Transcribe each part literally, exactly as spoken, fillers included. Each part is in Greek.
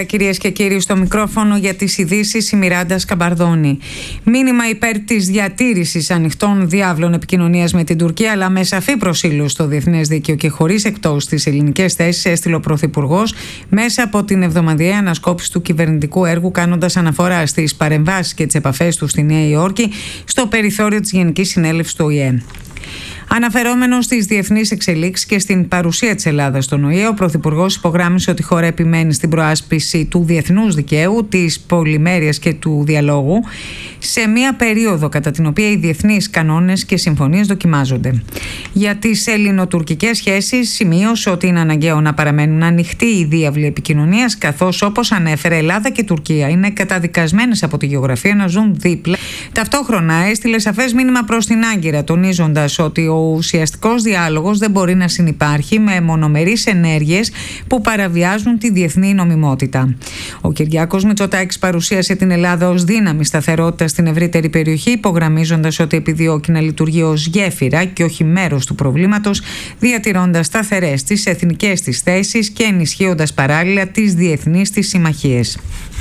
Κυρίες και κύριοι, στο μικρόφωνο για τις ειδήσεις η Μιράντα Σκαμπαρδόνη. Μήνυμα υπέρ της διατήρησης ανοιχτών διάβλων επικοινωνίας με την Τουρκία, αλλά με σαφή προσήλωση στο διεθνές δίκαιο και χωρίς εκτός στις ελληνικές θέσεις, έστειλε ο Πρωθυπουργός μέσα από την εβδομαδιαία ανασκόπηση του κυβερνητικού έργου, κάνοντας αναφορά στις παρεμβάσεις και τις επαφές του στη Νέα Υόρκη στο περιθώριο της Γενικής Συνέλευσης του Ο Η Ε. Αναφερόμενος στις διεθνείς εξελίξεις και στην παρουσία της Ελλάδας στον Ο Η Ε, ο Πρωθυπουργός υπογράμμισε ότι η χώρα επιμένει στην προάσπιση του διεθνούς δικαίου, της πολυμέρειας και του διαλόγου, σε μια περίοδο κατά την οποία οι διεθνείς κανόνες και συμφωνίες δοκιμάζονται. Για τις ελληνοτουρκικές σχέσεις, σημείωσε ότι είναι αναγκαίο να παραμένουν ανοιχτοί οι διάβλοι επικοινωνίας, καθώς, όπως ανέφερε, Ελλάδα και Τουρκία είναι καταδικασμένες από τη γεωγραφία να ζουν δίπλα. Ταυτόχρονα έστειλε σαφές μήνυμα προς την Άγκυρα, τονίζοντας ότι ο ουσιαστικός διάλογος δεν μπορεί να συνυπάρχει με μονομερείς ενέργειες που παραβιάζουν τη διεθνή νομιμότητα. Ο Κυριάκος Μητσοτάκης παρουσίασε την Ελλάδα ως δύναμη σταθερότητα στην ευρύτερη περιοχή, υπογραμμίζοντας ότι επιδιώκει να λειτουργεί ως γέφυρα και όχι μέρος του προβλήματος, διατηρώντας σταθερές τις εθνικές της θέσεις και ενισχύοντας παράλληλα τις διεθνείς της συμμαχίες.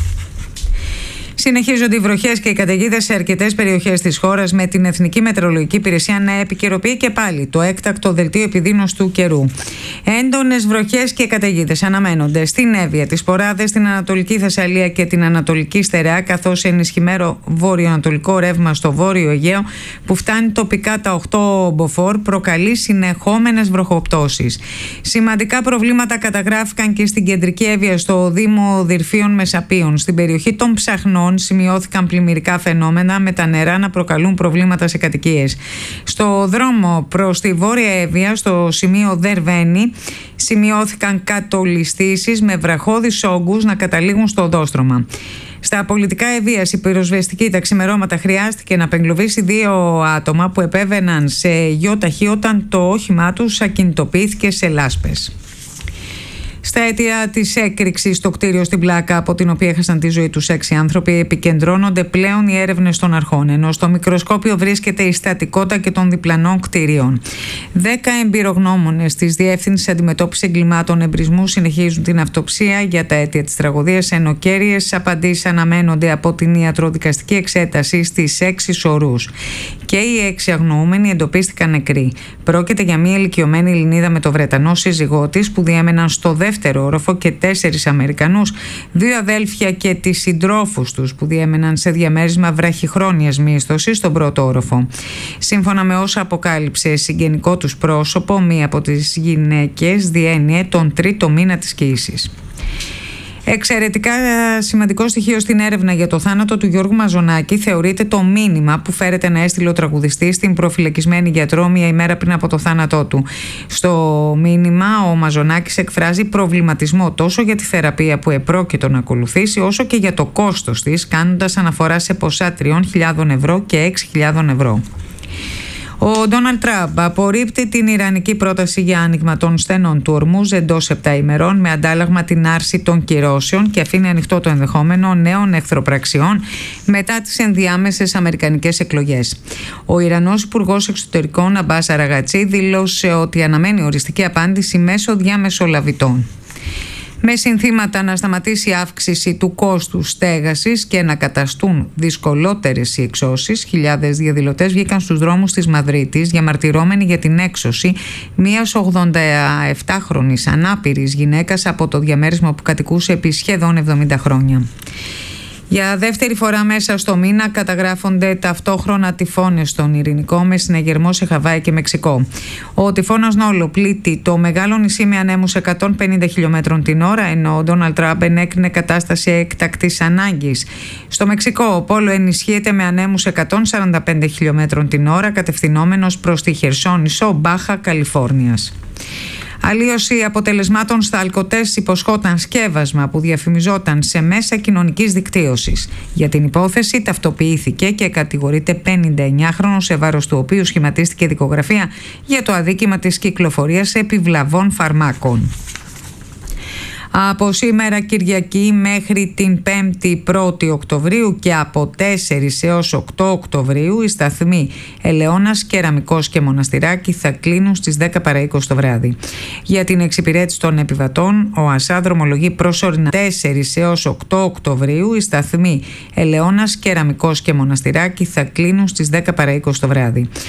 Συνεχίζονται οι βροχές και οι καταιγίδες σε αρκετές περιοχές της χώρας, με την Εθνική Μετεωρολογική Υπηρεσία να επικαιροποιεί και πάλι το έκτακτο δελτίο επιδείνωσης του καιρού. Έντονες βροχές και καταιγίδες αναμένονται στην Εύβοια, τις Ποράδες, στην Ανατολική Θεσσαλία και την Ανατολική Στερεά, καθώς ενισχυμένο βόρειο-ανατολικό ρεύμα στο βόρειο Αιγαίο, που φτάνει τοπικά τα οκτώ μποφόρ, προκαλεί συνεχόμενες βροχοπτώσεις. Σημαντικά προβλήματα καταγράφηκαν και στην κεντρική Εύβοια, στο Δήμο Δυρφίων Μεσαπίων. Στην περιοχή των Ψαχνών σημειώθηκαν πλημμυρικά φαινόμενα, με τα νερά να προκαλούν προβλήματα σε κατοικίες. Στο δρόμο προς τη Βόρεια Εύβοια, στο σημείο Δερβαίνη, σημειώθηκαν κατολιστήσεις με βραχώδεις όγκους να καταλήγουν στο οδόστρωμα. Στα πολιτικά Εβίας, η πυροσβεστική τα ξημερώματα χρειάστηκε να απεγκλωβίσει δύο άτομα που επέβαιναν σε γεωταχή όταν το όχημά τους ακινητοποιήθηκε σε λάσπες. Στα αίτια της έκρηξης στο κτίριο στην Πλάκα, από την οποία έχασαν τη ζωή τους έξι άνθρωποι, επικεντρώνονται πλέον οι έρευνες των αρχών, ενώ στο μικροσκόπιο βρίσκεται η στατικότητα και των διπλανών κτίριων. Δέκα εμπειρογνώμονες της Διεύθυνσης Αντιμετώπισης Εγκλημάτων Εμπρισμού συνεχίζουν την αυτοψία για τα αίτια της τραγωδίας, ενώ κέρυες απαντήσεις αναμένονται από την ιατροδικαστική εξέταση στις έξι σωρούς. Και οι έξι αγνοούμενοι εντοπίστηκαν νεκροί. Πρόκειται για μια ηλικιωμένη Ελληνίδα με το Βρετανό σύζυγό της, που διέμεναν στο δεύτερο όροφο, και τέσσερις Αμερικανούς, δύο αδέλφια και τις συντρόφους τους, που διέμεναν σε διαμέρισμα βραχυχρόνιας μίσθωσης στον πρώτο όροφο. Σύμφωνα με όσα αποκάλυψε συγγενικό τους πρόσωπο, μία από τις γυναίκες διένυε τον τρίτο μήνα της κοίησης. Εξαιρετικά σημαντικό στοιχείο στην έρευνα για το θάνατο του Γιώργου Μαζονάκη θεωρείται το μήνυμα που φέρεται να έστειλε ο τραγουδιστής στην προφυλακισμένη γιατρό μία ημέρα πριν από το θάνατό του. Στο μήνυμα, ο Μαζονάκης εκφράζει προβληματισμό τόσο για τη θεραπεία που επρόκειτο να ακολουθήσει, όσο και για το κόστος της, κάνοντας αναφορά σε ποσά τριών χιλιάδων ευρώ και έξι χιλιάδων ευρώ. Ο Ντόναλντ Τραμπ απορρίπτει την ιρανική πρόταση για άνοιγμα των στενών του Ορμούζ εντός επτά ημερών, με αντάλλαγμα την άρση των κυρώσεων, και αφήνει ανοιχτό το ενδεχόμενο νέων εχθροπραξιών μετά τις ενδιάμεσες αμερικανικές εκλογές. Ο Ιρανός Υπουργός Εξωτερικών Αμπάς Αραγατσί δήλωσε ότι αναμένει οριστική απάντηση μέσω διαμεσολαβητών. Με συνθήματα να σταματήσει η αύξηση του κόστου στέγασης και να καταστούν δυσκολότερες οι εξώσεις, χιλιάδες διαδηλωτές βγήκαν στους δρόμους της Μαδρίτης, διαμαρτυρώμενοι για την έξωση μιας ογδονταεπτάχρονης ανάπηρης γυναίκας από το διαμέρισμα που κατοικούσε επί σχεδόν εβδομήντα χρόνια. Για δεύτερη φορά μέσα στο μήνα καταγράφονται ταυτόχρονα τυφώνες στον Ειρηνικό, με συναγερμό σε Χαβάη και Μεξικό. Ο τυφώνας Νόλο πλήττει το μεγάλο νησί με ανέμους εκατόν πενήντα χιλιόμετρων την ώρα, ενώ ο Ντόναλντ Τραμπ ενέκρινε κατάσταση έκτακτης ανάγκης. Στο Μεξικό, ο Πόλο ενισχύεται με ανέμους εκατόν σαράντα πέντε χιλιόμετρων την ώρα, κατευθυνόμενος προς τη Χερσόνησο, Μπάχα Καλιφόρνιας. Αλλίωση αποτελεσμάτων στα αλκοτές υποσχόταν σκεύασμα που διαφημιζόταν σε μέσα κοινωνικής δικτύωσης. Για την υπόθεση ταυτοποιήθηκε και κατηγορείται πενηνταεννιάχρονος, σε βάρος του οποίου σχηματίστηκε δικογραφία για το αδίκημα της κυκλοφορίας επιβλαβών φαρμάκων. Από σήμερα Κυριακή μέχρι την πέμπτη πρώτη Οκτωβρίου και από τέσσερις έως οκτώ Οκτωβρίου οι σταθμοί Ελαιώνας, Κεραμικός και Μοναστηράκι θα κλείνουν στις δέκα παρά είκοσι το βράδυ. Για την εξυπηρέτηση των επιβατών, ο ΑΣΑ δρομολογεί προσωρινά τέσσερις έως οκτώ Οκτωβρίου οι σταθμοί Ελαιώνας, Κεραμικός και Μοναστηράκι θα κλείνουν στις δέκα παρά είκοσι το βράδυ.